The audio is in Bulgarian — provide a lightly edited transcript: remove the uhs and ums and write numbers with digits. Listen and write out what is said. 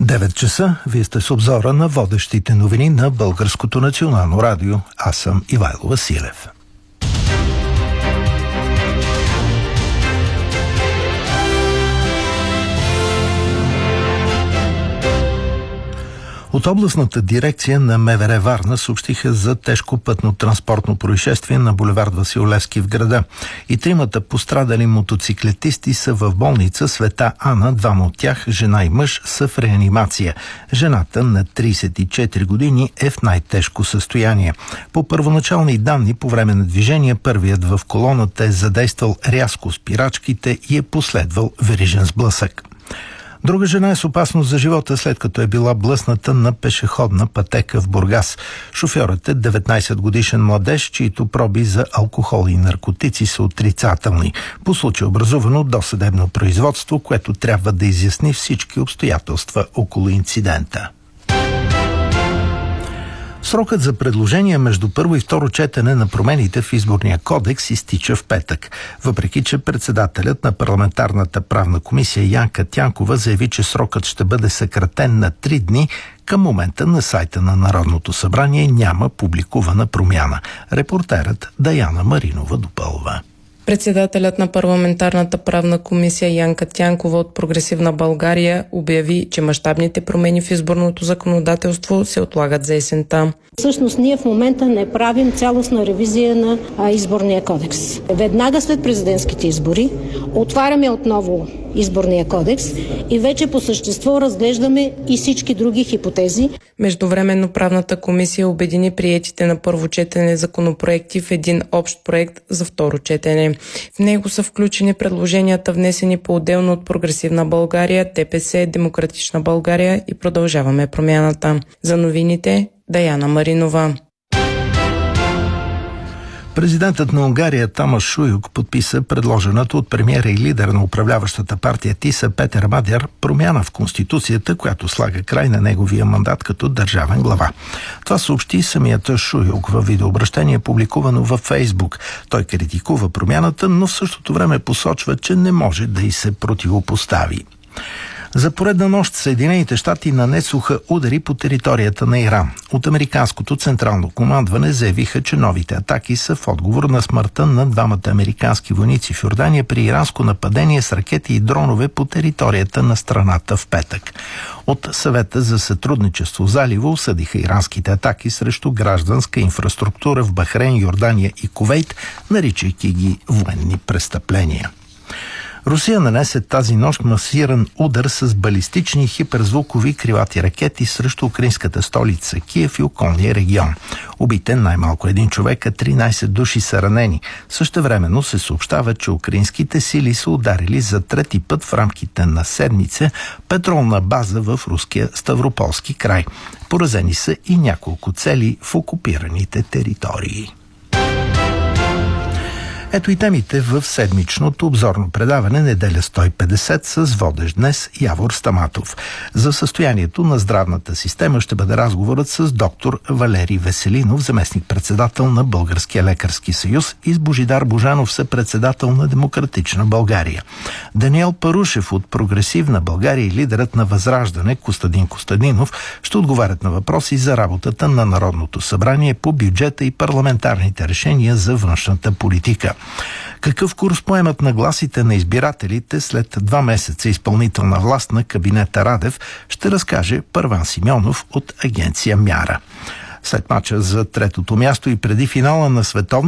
9 часа. Вие сте с обзора на водещите новини на Българското национално радио. Аз съм Ивайло Василев. От областната дирекция на МВР Варна съобщиха за тежко пътно-транспортно происшествие на булевард Васил Левски в града. И тримата пострадали мотоциклетисти са в болница Света Ана. Двама от тях, жена и мъж, са в реанимация. Жената на 34 години е в най-тежко състояние. По първоначални данни, по време на движение, първият в колоната е задействал рязко спирачките и е последвал верижен сблъсък. Друга жена е с опасност за живота, след като е била блъсната на пешеходна пътека в Бургас. Шофьорът е 19-годишен младеж, чието проби за алкохол и наркотици са отрицателни. По случай образувано досъдебно производство, което трябва да изясни всички обстоятелства около инцидента. Срокът за предложения между първо и второ четене на промените в изборния кодекс изтича в петък. Въпреки че председателят на парламентарната правна комисия Янка Тянкова заяви, че срокът ще бъде съкратен на 3 дни, към момента на сайта на Народното събрание няма публикувана промяна. Репортерът Даяна Маринова допълва. Председателят на парламентарната правна комисия Янка Тянкова от Прогресивна България обяви, че мащабните промени в изборното законодателство се отлагат за есента. Всъщност ние в момента не правим цялостна ревизия на изборния кодекс. Веднага след президентските избори отваряме отново изборния кодекс и вече по същество разглеждаме и всички други хипотези. Междувременно правната комисия обедини приетите на първо четене законопроекти в един общ проект за второ четене. В него са включени предложенията, внесени по-отделно от Прогресивна България, ДПС, Демократична България и Продължаваме промяната. За новините Даяна Маринова. Президентът на Унгария Тамас Шуюк подписа предложената от премиера и лидер на управляващата партия ТИСА Петер Мадяр промяна в Конституцията, която слага край на неговия мандат като държавен глава. Това съобщи самият Шуюк във видеообращение, публикувано във Фейсбук. Той критикува промяната, но в същото време посочва, че не може да й се противопостави. За поредна нощ Съединените щати нанесоха удари по територията на Иран. От американското централно командване заявиха, че новите атаки са в отговор на смъртта на двамата американски войници в Йордания при иранско нападение с ракети и дронове по територията на страната в петък. От Съвета за сътрудничество в залива осъдиха иранските атаки срещу гражданска инфраструктура в Бахрейн, Йордания и Кувейт, наричайки ги военни престъпления. Русия нанесе тази нощ масиран удар с балистични хиперзвукови крилати ракети срещу украинската столица Киев и околния регион. Убит е най-малко един човек, а 13 души са ранени. Същевременно се съобщава, че украинските сили са ударили за трети път в рамките на седмица петролна база в руския Ставрополски край. Поразени са и няколко цели в окупираните територии. Ето и темите в седмичното обзорно предаване неделя 150 с водещ днес Явор Стаматов. За състоянието на здравната система ще бъде разговорът с доктор Валерий Веселинов, заместник-председател на Българския лекарски съюз, и с Божидар Божанов, съпредседател на Демократична България. Даниел Парушев от Прогресивна България и лидерът на Възраждане Костадин Костадинов ще отговарят на въпроси за работата на Народното събрание по бюджета и парламентарните решения за външната политика. Какъв курс поемат нагласите на избирателите след 2 месеца изпълнителна власт на кабинета Радев, ще разкаже Първан Симеонов от агенция Мяра. След мача за 3-то място и преди финала на световно